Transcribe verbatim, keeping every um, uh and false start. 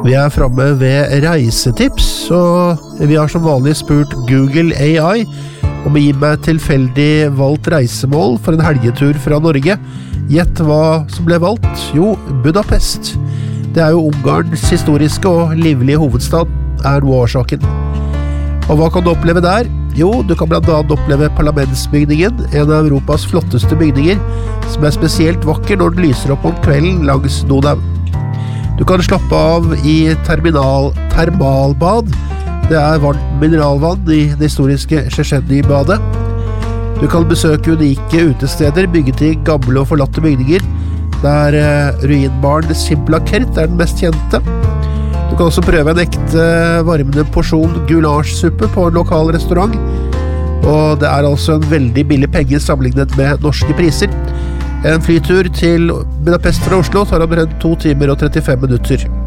Vi er fremme ved reisetips, og vi har som vanlig spurt Google A I om å gi meg tilfeldig valgt reisemål for en helgetur fra Norge. Gjett hva som ble valgt? Jo, Budapest. Det er jo Ungarns historiske og livlige hovedstad, er noe årsaken. Og hva kan du oppleve der? Jo, du kan blant annet oppleve parlamentsbygningen, en av Europas flotteste bygninger, som er spesielt vakker når den lyser opp om kvelden langs Donau. Du kan slappe av i terminal termalbad. Det er varmt mineralvann i det historiske Széchenyi-badet. Du kan besøke unike utesteder bygget i gamle og forlatte bygninger, der eh, ruinbaren Simpla Kert er den mest kjente. Du kan også prøve en ekte varmende porsjon gulasjsuppe på en lokal restaurant, og det er altså en veldig billig penge sammenlignet med norske priser. En flytur til Budapest fra Oslo tar omtrent to timer og trettifem minutter.